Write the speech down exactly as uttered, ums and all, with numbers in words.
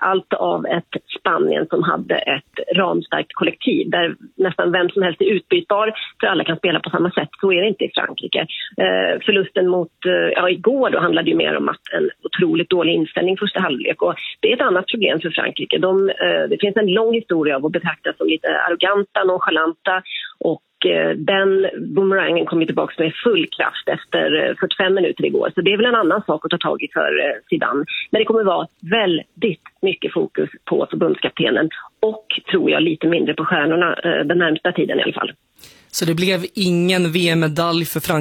allt av ett Spanien som hade ett ramstarkt kollektiv där nästan vem som helst är utbytbar för alla kan spela på samma sätt. Så är det inte i Frankrike. Eh, förlusten mot, eh, ja igår då handlade ju mer om att en otroligt dålig inställning första halvlek, och det är ett annat problem för Frankrike. De, eh, det finns en lång historia av att betraktas som lite arroganta, nonchalanta, och den boomerangen kommer tillbaka med full kraft efter fyrtiofem minuter igår. Så det är väl en annan sak att ta tag i för Zidane. Men det kommer vara väldigt mycket fokus på förbundskaptenen och tror jag lite mindre på stjärnorna den närmsta tiden i alla fall. Så det blev ingen V M-medalj för Frankrike